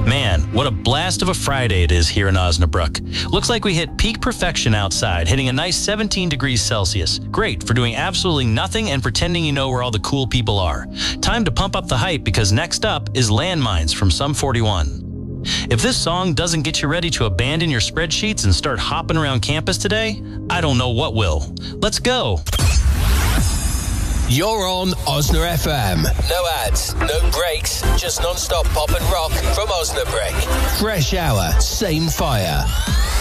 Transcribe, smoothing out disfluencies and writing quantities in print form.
Man, what a blast of a Friday it is here in Osnabrück. Looks like we hit peak perfection outside, hitting a nice 17 degrees Celsius. Great for doing absolutely nothing and pretending you know where all the cool people are. Time to pump up the hype because next up is Landmines from Sum 41. If this song doesn't get you ready to abandon your spreadsheets and start hopping around campus today, I don't know what will. Let's go. You're on Osna FM. No ads, no breaks, just non-stop pop and rock from Osnabrück. Fresh hour, same fire.